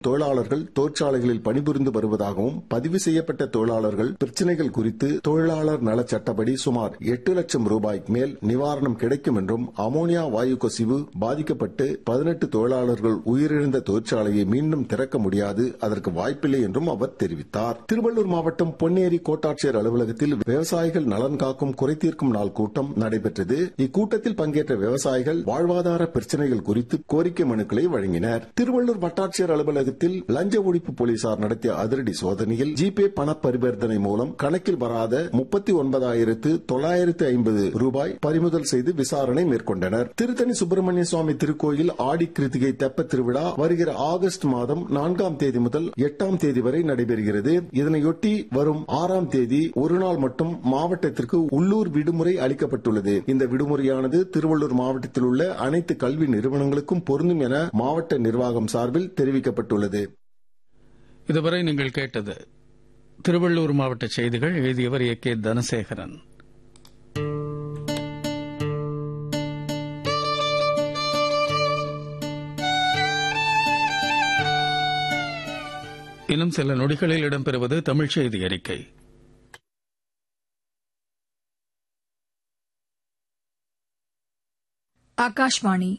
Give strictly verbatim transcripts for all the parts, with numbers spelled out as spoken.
தொழிலாளர்கள் தொழிற்சாலைகளில் பணிபுரிந்து வருவதாகவும் பதிவு செய்யப்பட்ட தொழிலாளர்கள் பிரச்சினைகள் குறித்து தொழிலாளர் நலச் சட்டப்படி சுமார் எட்டு லட்சம் ரூபாய்க்கு மேல் நிவாரணம் கிடைக்கும் என்றும் அமோனியா வாயு கசிவு பாதிக்கப்பட்டு பதினெட்டு தொழிலாளர்கள் உயிரிழந்த தொழிற்சாலையை மீண்டும் திறக்க முடியாது, அதற்கு வாய்ப்பில்லை என்றும் அவர் தெரிவித்தார். திருவள்ளூர் மாவட்டம் பொன்னேரி கோட்டாட்சியர் அலுவலகத்தில் விவசாயிகள் நலன் காக்கும் குறைதீர்க்கும் நாள் கூட்டம் நடைபெற்றது. இக்கூட்டத்தில் பங்கேற்ற விவசாயிகள் வாழ்வாதார பிரச்சினைகள் குறித்து கோரிக்கை மனுக்களை வழங்கினர். திருவள்ளூர் வட்டாட்சியர் அலுவலகத்தில் லஞ்ச ஒழிப்பு போலீசார் நடத்திய அதிரடி சோதனையில் ஜிபே பண பரிவர்த்தனை மூலம் கணக்கில் வராத முப்பத்தி ஒன்பதாயிரத்து தொள்ளாயிரத்து ஐம்பது ரூபாய் பறிமுதல் செய்து விசாரணை மேற்கொண்டனர். திருத்தணி சுப்பிரமணிய சுவாமி திருக்கோயில் ஆடி கிருத்திகை தெப்ப திருவிழா வருகிற ஆகஸ்ட் மாதம் நான்காம் தேதி முதல் எட்டாம் தேதி வரை நடைபெறுகிறது. இதனையொட்டி வரும் ஆறாம் தேதி ஒருநாள் மட்டும் மாவட்டத்திற்கு உள்ளூர் விடுமுறை அளிக்கப்பட்டுள்ளது. இந்த விடுமுறையானது திருவள்ளூர் மாவட்டத்தில் உள்ள அனைத்து கல்வி நிறுவனங்களுக்கும் பொருந்தும் என மாவட்ட நிர்வாகம் சார்பில் தெரிவிக்கப்பட்டுள்ளது. இதுவரை நீங்கள் கேட்டது திருவள்ளூர் மாவட்ட செய்திகள். எழுதியவர் ஏ கே தனசேகரன். இன்னும் சில நொடிகளில் இடம்பெறுவது தமிழ் செய்தி அறிக்கை. ஆகாஷ்வாணி.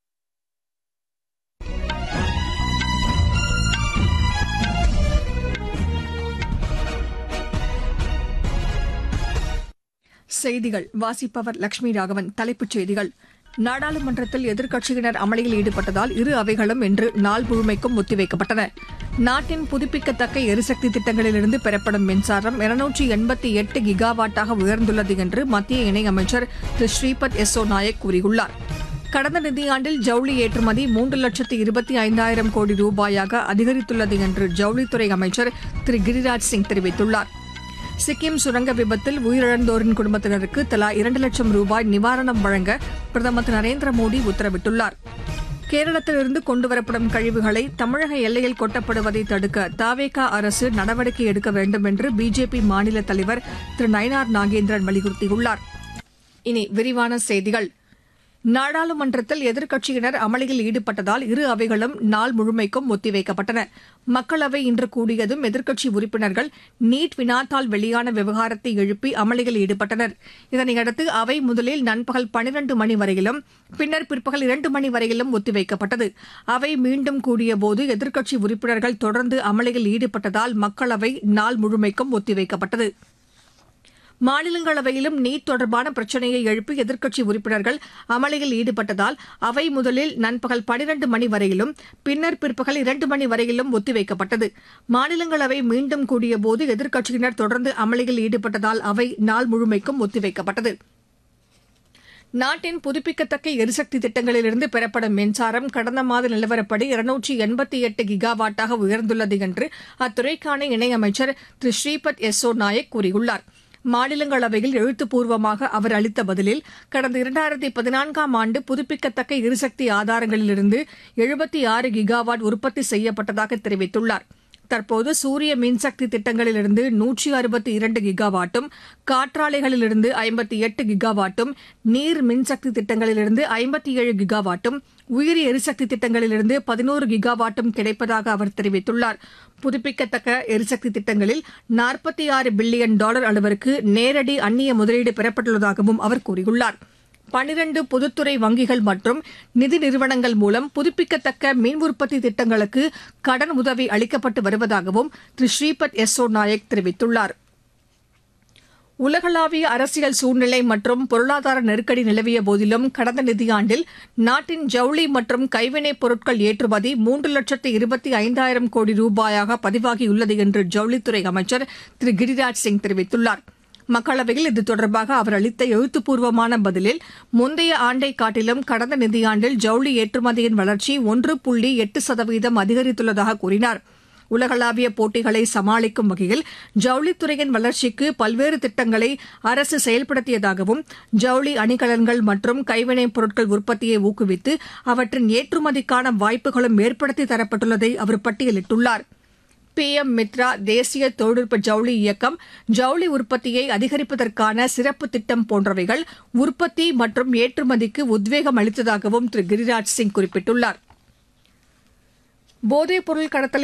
செய்திகள் வாசிப்பவர் லட்சுமி ராகவன். தலைப்புச் செய்திகள். நாடாளுமன்றத்தில் எதிர்க்கட்சியினர் அமளியில் ஈடுபட்டதால் இரு அவைகளும் இன்று நாள் முழுமைக்கும் ஒத்திவைக்கப்பட்டன. நாட்டின் புதுப்பிக்கத்தக்க எரிசக்தி திட்டங்களிலிருந்து பெறப்படும் மின்சாரம் இருநூற்று எண்பத்தி எட்டு கிகாவாட்டாக உயர்ந்துள்ளது என்று மத்திய இணையமைச்சர் திரு ஸ்ரீபத் யெஸ்ஸோ நாயக் கூறியுள்ளார். கடந்த நிதியாண்டில் ஜவுளி ஏற்றுமதி மூன்று லட்சத்து இருபத்தி ஐந்தாயிரம் கோடி ரூபாயாக அதிகரித்துள்ளது என்று ஜவுளித்துறை அமைச்சர் திரு கிரிராஜ் சிங் தெரிவித்துள்ளார். சிக்கிம் சுரங்க விபத்தில் உயிரிழந்தோரின் குடும்பத்தினருக்கு தலா இரண்டு லட்சம் ரூபாய் நிவாரணம் வழங்க பிரதமர் திரு நரேந்திர மோடி உத்தரவிட்டுள்ளார். கேரளத்திலிருந்து கொண்டுவரப்படும் கழிவுகளை தமிழக எல்லையில் கொட்டப்படுவதை தடுக்க தவேகா அரசு நடவடிக்கை எடுக்க வேண்டும் என்று பிஜேபி மாநில தலைவர் திரு நயினார் நாகேந்திரன் வலியுறுத்தியுள்ளார். இனி விரிவான செய்திகள். நாடாளுமன்றத்தில் எதிர்க்கட்சியினர் அமளியில் ஈடுபட்டதால் இரு அவைகளும் நாள் முழுமைக்கும் ஒத்திவைக்கப்பட்டன. மக்களவை இன்று கூடியதும் எதிர்க்கட்சி உறுப்பினர்கள் நீட் வினாத்தாள் வெளியான விவகாரத்தை எழுப்பி அமளியில் ஈடுபட்டனர். இதனையடுத்து அவை முதலில் நண்பகல் பனிரண்டு மணி வரையிலும் பின்னர் பிற்பகல் இரண்டு மணி வரையிலும் ஒத்திவைக்கப்பட்டது. அவை மீண்டும் கூடியபோது எதிர்க்கட்சி உறுப்பினர்கள் தொடர்ந்து அமளியில் ஈடுபட்டதால் மக்களவை நாள் முழுமைக்கும் ஒத்திவைக்கப்பட்டது. மாநிலங்களவையிலும் நீட் தொடர்பான பிரச்சினையை எழுப்பி எதிர்க்கட்சி உறுப்பினர்கள் அமளியில் ஈடுபட்டதால் அவை முதலில் நண்பகல் பனிரண்டு மணி வரையிலும் பின்னர் பிற்பகல் இரண்டு மணி வரையிலும் ஒத்திவைக்கப்பட்டது. மாநிலங்களவை மீண்டும் கூடியபோது எதிர்க்கட்சியினர் தொடர்ந்து அமளியில் ஈடுபட்டதால் அவை நாள் முழுமைக்கும் ஒத்திவைக்கப்பட்டது. நாட்டின் புதுப்பிக்கத்தக்க எரிசக்தி திட்டங்களிலிருந்து பெறப்படும் மின்சாரம் கடந்த மாத நிலவரப்படி இருநூற்று எண்பத்தி எட்டு கிகாவாட்டாக உயர்ந்துள்ளது என்று அத்துறைக்கான இணையமைச்சர் திரு ஸ்ரீபத் யெஸ்ஸோ நாயக் கூறியுள்ளார். மாநிலங்களவையில் எழுத்துப்பூர்வமாக அவர் அளித்த பதிலில் கடந்த இரண்டாயிரத்தி பதினான்காம் ஆண்டு புதுப்பிக்கத்தக்க எரிசக்தி ஆதாரங்களிலிருந்து எழுபத்தி ஆறு கிகாவாட் உற்பத்தி செய்யப்பட்டதாக தெரிவித்துள்ளார். தற்போது சூரிய மின்சக்தி திட்டங்களிலிருந்து நூற்றி அறுபத்தி இரண்டு கிகாவாட்டும், காற்றாலைகளிலிருந்து ஐம்பத்தி எட்டு கிகாவாட்டும், நீர் மின்சக்தி திட்டங்களிலிருந்து ஐம்பத்தி ஏழு கிகாவாட்டும், உயிரி எரிசக்தி திட்டங்களிலிருந்து பதினோரு கிகாவாட்டும் கிடைப்பதாக அவர் தெரிவித்துள்ளார். புதுப்பிக்கத்தக்க எரிசக்தி திட்டங்களில் நாற்பத்தி ஆறு பில்லியன் டாலர் அளவிற்கு நேரடி அந்நிய முதலீடு பெறப்பட்டுள்ளதாகவும் அவர் கூறியுள்ளார். பனிரண்டு பொதுத்துறை வங்கிகள் மற்றும் நிதி நிறுவனங்கள் மூலம் புதுப்பிக்கத்தக்க மின் உற்பத்தி திட்டங்களுக்கு கடன் உதவி அளிக்கப்பட்டு வருவதாகவும் திரு ஸ்ரீபத் யெஸ்ஸோ நாயக் தெரிவித்துள்ளார். உலகளாவிய அரசியல் சூழ்நிலை மற்றும் பொருளாதார நெருக்கடி நிலவிய போதிலும் கடந்த நிதியாண்டில் நாட்டின் ஜவுளி மற்றும் கைவினைப் பொருட்கள் ஏற்றுமதி மூன்று லட்சத்து இருபத்தி ஐந்தாயிரம் கோடி ரூபாயாக பதிவாகியுள்ளது என்று ஜவுளித்துறை அமைச்சர் திரு கிரிராஜ் சிங் தெரிவித்துள்ளார். மக்களவையில் இது தொடர்பாக அவர் அளித்த எழுத்துப்பூர்வமான பதிலில் முந்தைய ஆண்டை காட்டிலும் கடந்த நிதியாண்டில் ஜவுளி ஏற்றுமதியின் வளர்ச்சி ஒன்று புள்ளி எட்டு சதவீதம் அதிகரித்துள்ளதாக கூறினார். உலகளாவிய போட்டிகளை சமாளிக்கும் வகையில் ஜவுளித்துறையின் வளர்ச்சிக்கு பல்வேறு திட்டங்களை அரசு செயல்படுத்தியதாகவும் ஜவுளி அணிகலன்கள் மற்றும் கைவினைப் பொருட்கள் உற்பத்தியை ஊக்குவித்து அவற்றின் ஏற்றுமதிக்கான வாய்ப்புகளும் ஏற்படுத்தி தரப்பட்டுள்ளதை அவர் பட்டியலிட்டுள்ளார். பி எம் மித்ரா தேசிய தொழில்நுட்ப ஜவுளி இயக்கம் ஜவுளி உற்பத்தியை அதிகரிப்பதற்கான சிறப்பு திட்டம் போன்றவைகள் உற்பத்தி மற்றும் ஏற்றுமதிக்கு உத்வேகம் அளித்ததாகவும் திரு கிரிராஜ் சிங் குறிப்பிட்டுள்ளார். போதைப் பொருள் கடத்தலை